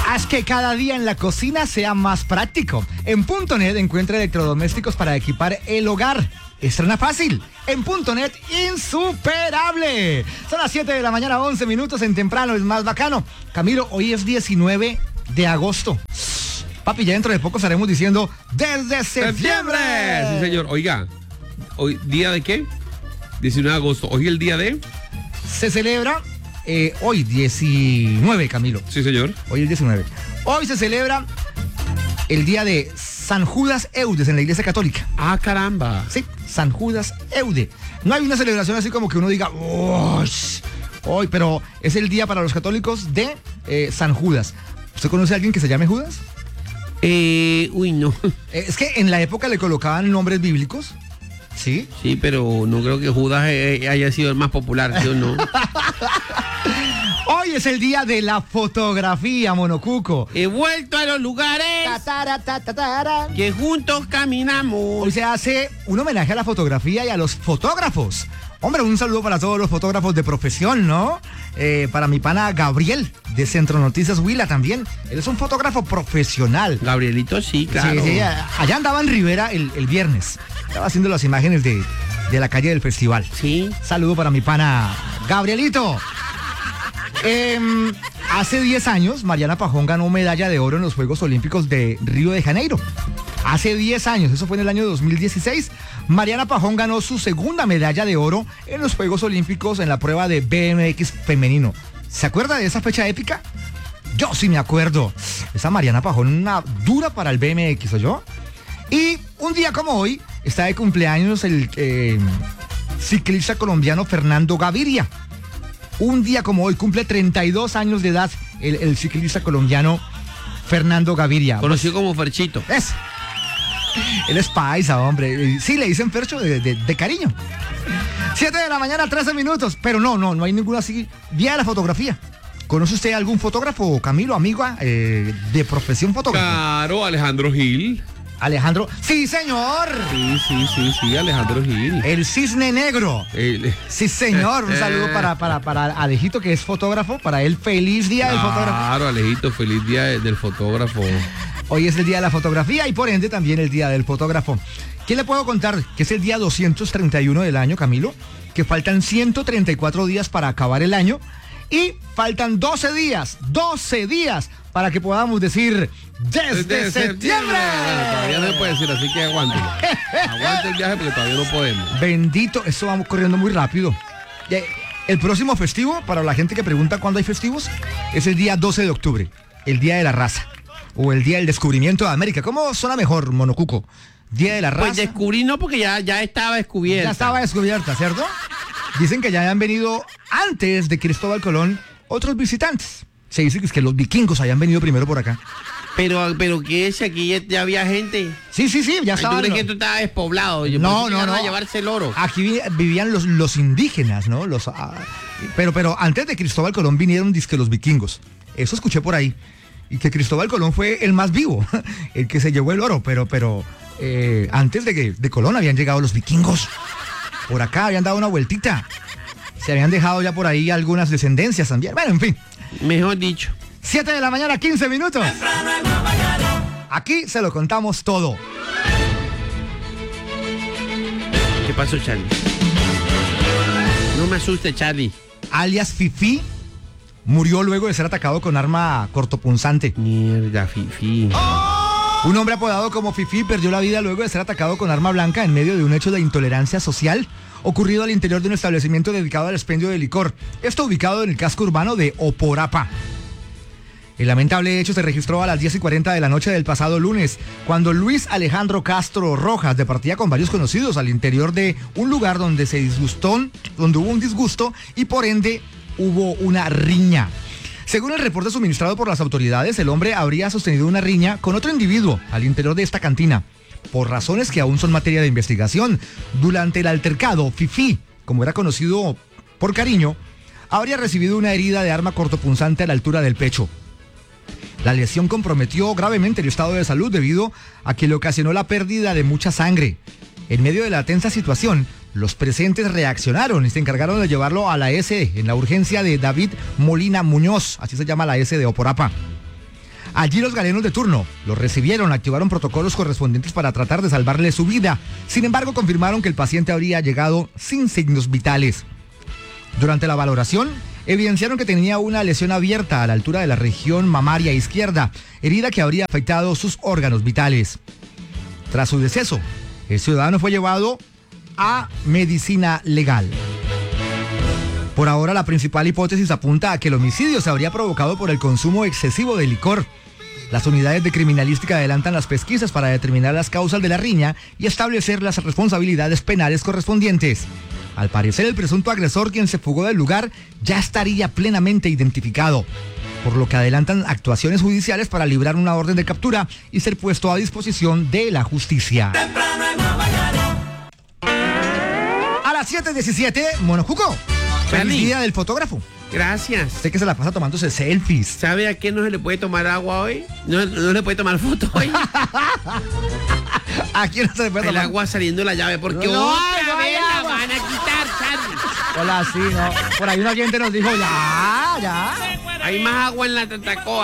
Haz que cada día en la cocina sea más práctico. En .net encuentra electrodomésticos para equipar el hogar. Estrena fácil. En .net, insuperable. Son las 7 de la mañana, 11 minutos en Temprano, es más bacano. Camilo, hoy es 19 de agosto. Papi, ya dentro de poco estaremos diciendo desde septiembre. Sí, señor. Oiga, hoy, ¿día de qué? 19 de agosto. Hoy el día de... Se celebra hoy 19, Camilo. Sí, señor. Hoy es 19. Hoy se celebra el día de San Judas Eudes en la Iglesia Católica. Ah, caramba. Sí, San Judas Eude. No hay una celebración así como que uno diga, hoy, pero es el día para los católicos de San Judas. ¿Usted conoce a alguien que se llame Judas? Uy, no. Es que en la época le colocaban nombres bíblicos. ¿Sí? Sí, pero no creo que Judas haya sido el más popular, ¿sí o no? Hoy es el día de la fotografía, Monocuco. He vuelto a los lugares que juntos caminamos. Hoy se hace un homenaje a la fotografía y a los fotógrafos. Hombre, un saludo para todos los fotógrafos de profesión, ¿no? Para mi pana Gabriel, de Centro Noticias Huila también. Él es un fotógrafo profesional. Gabrielito, sí, claro. Sí, allá andaba en Rivera el viernes. Estaba haciendo las imágenes de la calle del festival. Sí. Saludo para mi pana Gabrielito. Hace 10 años, Mariana Pajón ganó medalla de oro en los Juegos Olímpicos de Río de Janeiro. Hace 10 años, eso fue en el año 2016, Mariana Pajón ganó su segunda medalla de oro en los Juegos Olímpicos en la prueba de BMX femenino. ¿Se acuerda de esa fecha épica? Yo sí me acuerdo. Esa Mariana Pajón, una dura para el BMX, ¿oyó? Y un día como hoy, está de cumpleaños el ciclista colombiano Fernando Gaviria. Un día como hoy cumple 32 años de edad el ciclista colombiano Fernando Gaviria. Conocido como Ferchito. Él es paisa, hombre. Sí, le dicen Fercho de cariño. 7 de la mañana, 13 minutos. Pero no hay ninguna así. Día de la fotografía. ¿Conoce usted algún fotógrafo, Camilo, amigo, de profesión fotógrafo? Claro, Alejandro Gil. Alejandro, sí señor. Sí, Alejandro Gil. El cisne negro. Sí señor, un saludo para Alejito, que es fotógrafo, para él feliz día del fotógrafo. Claro, Alejito, feliz día del fotógrafo. Hoy es el día de la fotografía y por ende también el día del fotógrafo. ¿Qué le puedo contar? Que es el día 231 del año, Camilo, que faltan 134 días para acabar el año y faltan 12 días para que podamos decir desde septiembre. Todavía no se puede decir, así que aguante. Aguante el viaje porque todavía no podemos. Bendito, esto vamos corriendo muy rápido. El próximo festivo, para la gente que pregunta cuándo hay festivos, es el día 12 de octubre, el Día de la Raza, o el Día del Descubrimiento de América. ¿Cómo suena mejor, Monocuco? Día de la Raza. Pues descubrí no, porque ya estaba descubierta. Ya estaba descubierta, ¿cierto? Dicen que ya habían venido antes de Cristóbal Colón otros visitantes. Se dice que los vikingos hayan venido primero por acá. Pero que es aquí ya había gente. Sí, ya estaba. ¿Tú crees que esto estaba despoblado? No. A llevarse el oro. Aquí vivían los indígenas, ¿no? Pero antes de Cristóbal Colón vinieron dizque los vikingos. Eso escuché por ahí. Y que Cristóbal Colón fue el más vivo, el que se llevó el oro, pero antes de Colón habían llegado los vikingos. Por acá habían dado una vueltita. Se habían dejado ya por ahí algunas descendencias también. Bueno, en fin. Mejor dicho. 7 de la mañana, 15 minutos. Aquí se lo contamos todo. ¿Qué pasó, Charlie? No me asuste, Charlie. Alias Fifi murió luego de ser atacado con arma cortopunzante. Mierda, Fifi. Un hombre apodado como Fifi perdió la vida luego de ser atacado con arma blanca en medio de un hecho de intolerancia social ocurrido al interior de un establecimiento dedicado al expendio de licor. Esto ubicado en el casco urbano de Oporapa. El lamentable hecho se registró a las 10:40 de la noche del pasado lunes, cuando Luis Alejandro Castro Rojas departía con varios conocidos al interior de un lugar donde hubo un disgusto y por ende hubo una riña. Según el reporte suministrado por las autoridades, el hombre habría sostenido una riña con otro individuo al interior de esta cantina, por razones que aún son materia de investigación. Durante el altercado, Fifi, como era conocido por cariño, habría recibido una herida de arma cortopunzante a la altura del pecho. La lesión comprometió gravemente el estado de salud debido a que le ocasionó la pérdida de mucha sangre. En medio de la tensa situación, los presentes reaccionaron y se encargaron de llevarlo a la S en la urgencia de David Molina Muñoz, así se llama la S de Oporapa. Allí los galenos de turno los recibieron, activaron protocolos correspondientes para tratar de salvarle su vida. Sin embargo, confirmaron que el paciente habría llegado sin signos vitales. Durante la valoración, evidenciaron que tenía una lesión abierta a la altura de la región mamaria izquierda, herida que habría afectado sus órganos vitales. Tras su deceso, el ciudadano fue llevado a medicina legal. Por ahora, la principal hipótesis apunta a que el homicidio se habría provocado por el consumo excesivo de licor. Las unidades de criminalística adelantan las pesquisas para determinar las causas de la riña y establecer las responsabilidades penales correspondientes. Al parecer, el presunto agresor, quien se fugó del lugar, ya estaría plenamente identificado, por lo que adelantan actuaciones judiciales para librar una orden de captura y ser puesto a disposición de la justicia. A las 7:17, Monocuco. Feliz día del fotógrafo. Gracias. Sé que se la pasa tomándose selfies. ¿Sabe a qué no se le puede tomar agua hoy? No le puede tomar foto hoy. ¿A quién no se le puede tomar? El agua saliendo de la llave, porque otra vez la van a quitar, Charlie. Hola, sí, no. Por ahí un oyente nos dijo, ya. Hay más agua en la Tatacoa.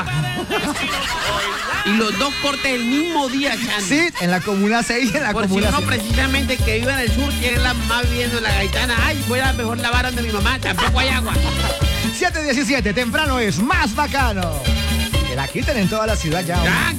Y los dos cortes el mismo día, Charlie. Sí, en la Comuna 6 y en la Por Comuna si uno 7. precisamente que vive en el sur tiene la mamá viviendo en la Gaitana. Ay, voy a mejor lavar donde mi mamá, tampoco hay agua. 7:17, temprano es más bacano. Que la quiten en toda la ciudad ya. Ya,